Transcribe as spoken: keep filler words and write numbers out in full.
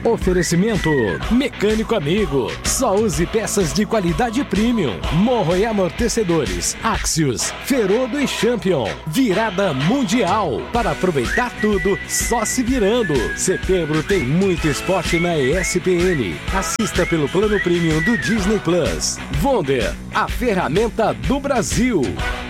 Oferecimento Mecânico Amigo. Só use peças de qualidade premium. Morro e amortecedores. Axios, Ferodo e Champion. Virada mundial. Para aproveitar tudo, só se virando. Setembro tem muito esporte na E S P N. Assista pelo plano premium do Disney Plus. Wonder, a ferramenta do Brasil.